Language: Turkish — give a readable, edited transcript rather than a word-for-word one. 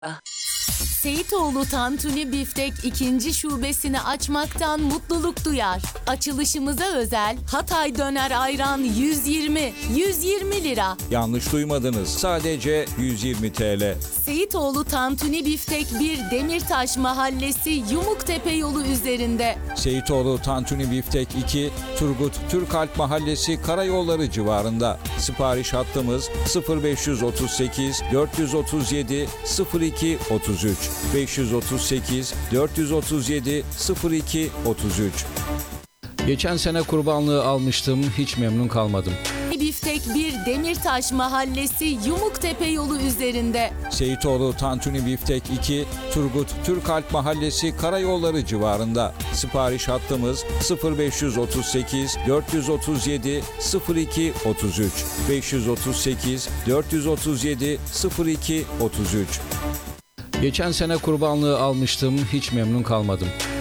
Seyitoğlu Tantuni Biftek 2. şubesini açmaktan mutluluk duyar. Açılışımıza özel Hatay Döner Ayran 120 lira. Yanlış duymadınız. Sadece 120 TL. Seyitoğlu Tantuni Biftek 1 Demirtaş Mahallesi Yumuktepe yolu üzerinde. Seyitoğlu Tantuni Biftek 2, Turgut Türkalp Mahallesi Karayolları civarında. Sipariş hattımız 0538 437 02 33 538 437 02 33. Geçen sene kurbanlığı almıştım, hiç memnun kalmadım. Biftek 1 Demirtaş Mahallesi Yumuktepe yolu üzerinde. Seyitoğlu Tantuni Biftek 2, Turgut Türkalp Mahallesi Karayolları civarında. Sipariş hattımız 0538 437 02 33 538 437 02 33. Geçen sene kurbanlığı almıştım, hiç memnun kalmadım.